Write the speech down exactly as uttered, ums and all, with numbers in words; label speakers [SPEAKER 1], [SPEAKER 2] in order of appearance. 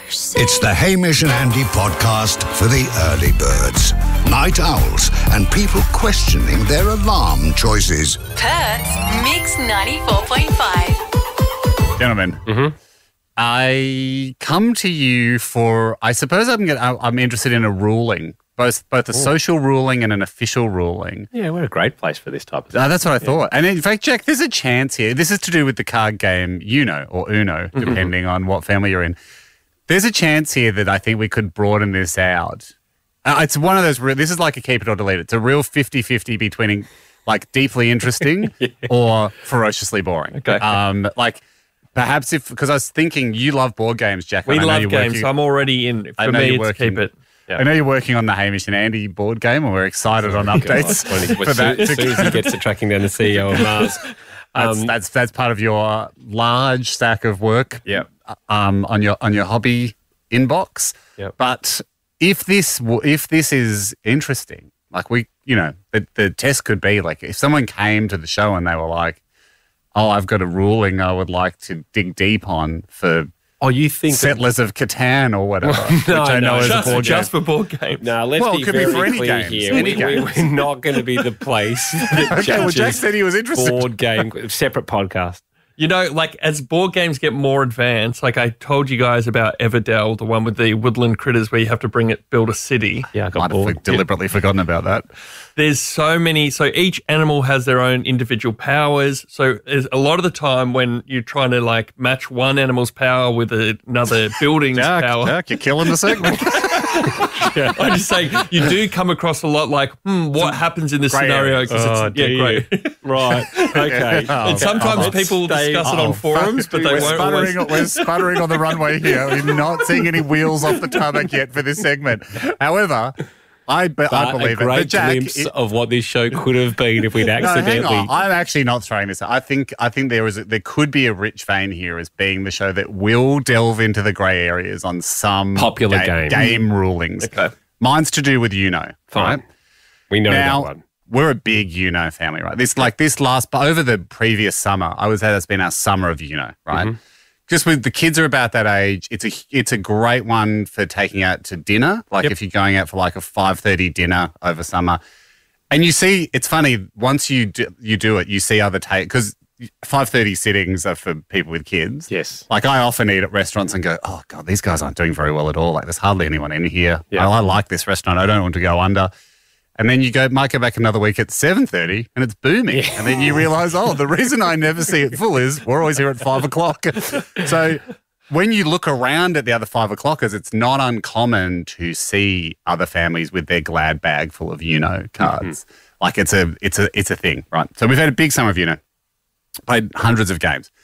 [SPEAKER 1] It's the Hamish and Andy podcast for the early birds, night owls, and people questioning their alarm choices.
[SPEAKER 2] Perth's Mix ninety-four point five.
[SPEAKER 3] Gentlemen,
[SPEAKER 4] Mm-hmm.
[SPEAKER 3] I come to you for, I suppose I'm gonna, I'm interested in a ruling, both both a social ruling and an official ruling.
[SPEAKER 4] Yeah, we're a great place for this type of
[SPEAKER 3] Uh,
[SPEAKER 4] thing.
[SPEAKER 3] that's what I thought. And in fact, Jack, there's a chance here. This is to do with the card game Uno or Uno, depending on what family you're in. There's a chance here that I think we could broaden this out. Uh, it's one of those, re- this is like a keep it or delete it. It's a real fifty-fifty between like deeply interesting
[SPEAKER 4] Yeah.
[SPEAKER 3] or ferociously boring.
[SPEAKER 4] Okay.
[SPEAKER 3] Um, like perhaps if, because I was thinking you love board games, Jack.
[SPEAKER 4] We
[SPEAKER 3] and I know
[SPEAKER 4] love
[SPEAKER 3] you're
[SPEAKER 4] games,
[SPEAKER 3] working-
[SPEAKER 4] so I'm already in.
[SPEAKER 3] I
[SPEAKER 4] For
[SPEAKER 3] know
[SPEAKER 4] me,
[SPEAKER 3] you're
[SPEAKER 4] it's
[SPEAKER 3] working-
[SPEAKER 4] keep it. Yeah.
[SPEAKER 3] I know you're working on the Hamish and Andy board game, and we're excited on updates
[SPEAKER 5] When,
[SPEAKER 3] for that.
[SPEAKER 5] as soon as he gets to tracking down the C E O of Mars.
[SPEAKER 3] That's,
[SPEAKER 5] Um,
[SPEAKER 3] that's that's part of your large stack of work.
[SPEAKER 5] Yeah.
[SPEAKER 3] Um, on your on your hobby inbox.
[SPEAKER 5] Yep.
[SPEAKER 3] But if this w- if this is interesting, like we, you know, the the test could be like if someone came to the show and they were like, "Oh, I've got a ruling I would like to dig deep on for
[SPEAKER 5] Oh, you think that,
[SPEAKER 3] Settlers of Catan or whatever,"
[SPEAKER 5] No,
[SPEAKER 3] which I know
[SPEAKER 5] no,
[SPEAKER 3] is
[SPEAKER 4] just,
[SPEAKER 3] a board
[SPEAKER 4] just
[SPEAKER 3] game.
[SPEAKER 4] for board games.
[SPEAKER 5] No, let's
[SPEAKER 3] Well, it
[SPEAKER 5] be
[SPEAKER 3] could be
[SPEAKER 5] very
[SPEAKER 3] for any
[SPEAKER 5] clear
[SPEAKER 3] games,
[SPEAKER 5] here.
[SPEAKER 3] any
[SPEAKER 5] we, we,
[SPEAKER 3] games.
[SPEAKER 5] we're not going to be the place that
[SPEAKER 3] Okay, well,
[SPEAKER 5] judges
[SPEAKER 3] Jack said he was interested.
[SPEAKER 5] board game, separate podcast.
[SPEAKER 4] You know, like as board games get more advanced, like I told you guys about Everdell, the one with the woodland critters where you have to bring it, build a city.
[SPEAKER 5] Yeah, I
[SPEAKER 3] Might
[SPEAKER 5] got
[SPEAKER 3] have
[SPEAKER 5] bored.
[SPEAKER 3] for- deliberately forgotten about that.
[SPEAKER 4] There's so many, so each animal has their own individual powers. So there's a lot of the time when you're trying to like match one animal's power with another building's
[SPEAKER 3] Jack,
[SPEAKER 4] power.
[SPEAKER 3] Jack, you're killing the segment.
[SPEAKER 4] I'm just saying, you do come across a lot like, hmm, what happens in this
[SPEAKER 3] grey
[SPEAKER 4] scenario?
[SPEAKER 3] areas.
[SPEAKER 4] 'Cause
[SPEAKER 5] Oh,
[SPEAKER 4] it's,
[SPEAKER 5] do
[SPEAKER 4] yeah,
[SPEAKER 5] you?
[SPEAKER 4] great.
[SPEAKER 5] Right. Okay.
[SPEAKER 3] Oh,
[SPEAKER 4] And sometimes
[SPEAKER 3] oh,
[SPEAKER 4] people
[SPEAKER 5] stay-
[SPEAKER 4] discuss it
[SPEAKER 3] Oh,
[SPEAKER 4] on forums, but they
[SPEAKER 3] we're
[SPEAKER 4] won't always.
[SPEAKER 3] sputtering, we're sputtering on the runway here. We're not seeing any wheels off the tarmac yet for this segment. However, I, be, I
[SPEAKER 5] But
[SPEAKER 3] believe
[SPEAKER 5] a
[SPEAKER 3] it. But
[SPEAKER 5] great
[SPEAKER 3] Jack,
[SPEAKER 5] glimpse
[SPEAKER 3] it-
[SPEAKER 5] of what this show could have been if we'd
[SPEAKER 3] no, hang
[SPEAKER 5] accidentally.
[SPEAKER 3] on. I'm actually not throwing this out. I think I think there is a, there could be a rich vein here as being the show that will delve into the grey areas on some
[SPEAKER 5] Popular
[SPEAKER 3] ga-
[SPEAKER 5] game.
[SPEAKER 3] game rulings.
[SPEAKER 4] Okay.
[SPEAKER 3] Mine's to do with Uno.
[SPEAKER 5] Fine.
[SPEAKER 3] Right?
[SPEAKER 5] We know
[SPEAKER 3] Now,
[SPEAKER 5] that one.
[SPEAKER 3] we're a big Uno family, right? This like this last, but over the previous summer, I would say that's been our summer of Uno, right?
[SPEAKER 5] Mm-hmm.
[SPEAKER 3] Just with the kids are about that age, it's a it's a great one for taking out to dinner. Like
[SPEAKER 5] Yep.
[SPEAKER 3] if you're going out for like a five thirty dinner over summer, and you see, it's funny once you do, you do it, you see other take because five thirty sittings are for people with kids.
[SPEAKER 5] Yes.
[SPEAKER 3] Like I often eat at restaurants and go, oh God, these guys aren't doing very well at all. Like there's hardly anyone in here.
[SPEAKER 5] Yeah.
[SPEAKER 3] I, I like this restaurant. I don't want to go under. And then you go, might go back another week at seven thirty and it's booming. And then you realise, oh, the reason I never see it full is we're always here at five o'clock. So when you look around at the other five o'clockers, it's not uncommon to see other families with their glad bag full of Uno cards. Like it's a it's a it's a thing, right? So we've had a big summer of Uno. Played hundreds of games.